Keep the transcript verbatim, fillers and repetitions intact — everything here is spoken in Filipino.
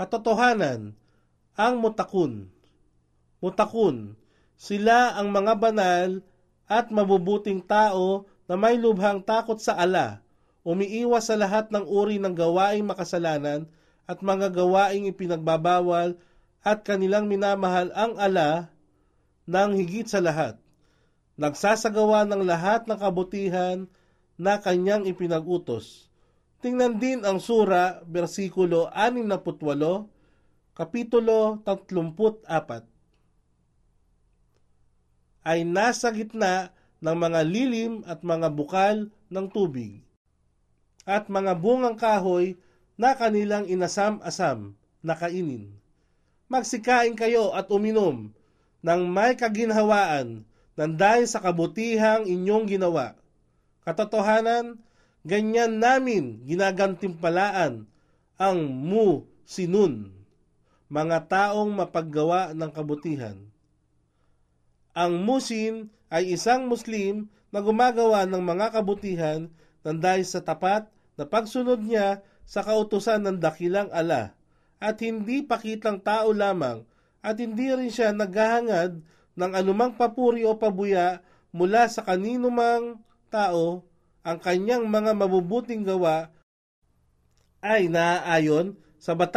Katotohanan, ang mutakun. Mutakun, sila ang mga banal at mabubuting tao na may lubhang takot sa ala, umiiwas sa lahat ng uri ng gawaing makasalanan at mga gawaing ipinagbabawal at kanilang minamahal ang ala ng higit sa lahat. Nagsasagawa ng lahat ng kabutihan na kanyang ipinag-utos. Tingnan din ang sura, versikulo anim na putwalo, kapitulo tatlumput apat. Ay nasa gitna ng mga lilim at mga bukal ng tubig, at mga bungang kahoy na kanilang inasam-asam na kainin. Magsikain kayo at uminom ng may kaginhawaan ng dahil sa kabutihang inyong ginawa. Katotohanan, ganyan namin ginagantimpalaan ang musinun, mga taong mapaggawa ng kabutihan. Ang musin ay isang Muslim na gumagawa ng mga kabutihan ng dahil sa tapat na pagsunod niya sa kautusan ng dakilang ala at hindi pakitang tao lamang, at hindi rin siya naghahangad ng anumang papuri o pabuya mula sa kaninumang tao. Ang kanyang mga mabubuting gawa ay naaayon sa batas